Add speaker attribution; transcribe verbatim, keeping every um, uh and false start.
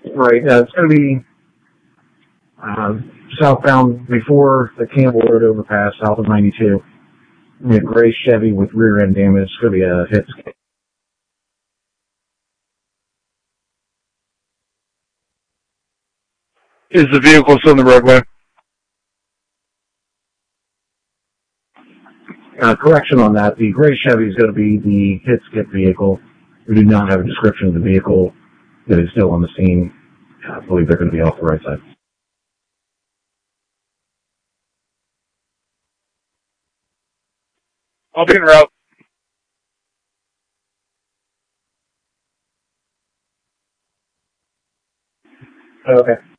Speaker 1: Right. Uh, it's going to be uh, southbound before the Campbell Road overpass, south of ninety-two. A gray Chevy with rear end damage. It's going to be a hit.
Speaker 2: Is the vehicle still in the roadway?
Speaker 1: Uh, correction on that. The gray Chevy is going to be the hit skip vehicle. We do not have a description of the vehicle that is still on the scene. I believe they're going to be off the right side.
Speaker 2: I'll be en route.
Speaker 1: Okay.